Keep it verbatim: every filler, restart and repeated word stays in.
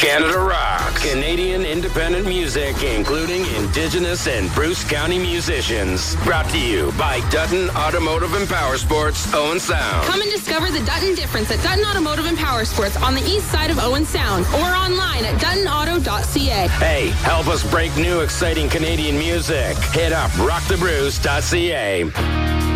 Canada rocks. Canadian independent music, including Indigenous and Bruce County musicians. Brought to you by Dutton Automotive and Power Sports, Owen Sound. Come and discover the Dutton difference at Dutton Automotive and Power Sports on the east side of Owen Sound or online at dutton auto dot c a. Hey, help us break new exciting Canadian music. Hit up rock the bruce dot c a.